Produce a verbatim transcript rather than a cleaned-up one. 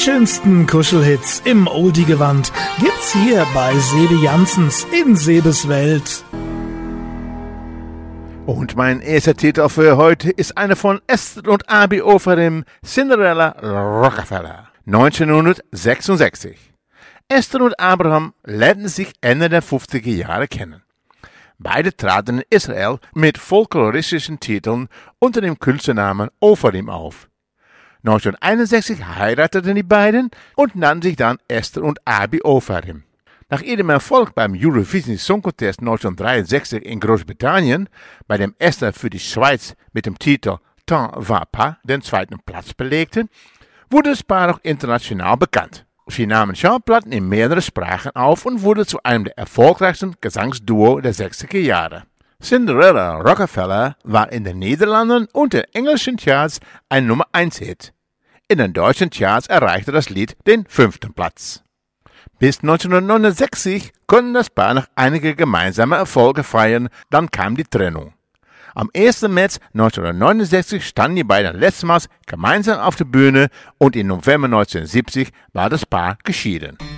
schönsten Kuschelhits im Oldie-Gewand gibt's hier bei Sebi Janssens in Sebes Welt. Und mein erster Titel für heute ist eine von Esther und Abi Ofarim, Cinderella Rockefeller, neunzehnhundertsechsundsechzig. Esther und Abraham lernten sich Ende der fünfziger Jahre kennen. Beide traten in Israel mit folkloristischen Titeln unter dem Künstlernamen Ofarim auf. neunzehnhunderteinundsechzig heirateten die beiden und nannten sich dann Esther und Abi Ofarim. Nach ihrem Erfolg beim Eurovision Song Contest neunzehnhundertdreiundsechzig in Großbritannien, bei dem Esther für die Schweiz mit dem Titel Tant va pas den zweiten Platz belegte, wurde das Paar auch international bekannt. Sie nahmen Schallplatten in mehreren Sprachen auf und wurde zu einem der erfolgreichsten Gesangsduo der sechziger Jahre. Cinderella Rockefeller war in den Niederlanden und den englischen Charts ein Nummer eins Hit. In den deutschen Charts erreichte das Lied den fünften Platz. Bis neunzehnhundertneunundsechzig konnten das Paar noch einige gemeinsame Erfolge feiern, dann kam die Trennung. Am ersten März neunzehnhundertneunundsechzig standen die beiden letztmals gemeinsam auf der Bühne und im November neunzehnhundertsiebzig war das Paar geschieden.